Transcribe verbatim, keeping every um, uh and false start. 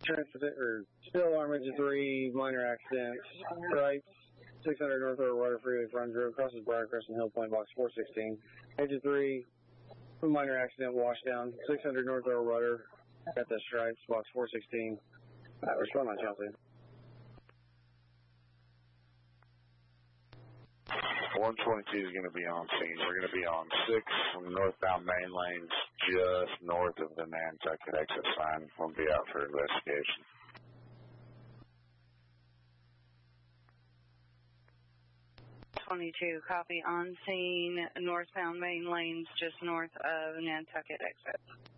Transit, or still arm engine three, minor accident, stripes, six hundred North River Water Freeway, Front Road, crosses Briarcrest and Hill Point, box four sixteen. Engine three, minor accident, washdown, six hundred North River Water, got the stripes, box four sixteen. Uh, respond on Chelsea. one twenty-two is going to be on scene. We're going to be on six from northbound main lanes, just north of the Nantucket exit sign. We'll be out for investigation. twenty-two, copy on scene, northbound main lanes, just north of Nantucket exit.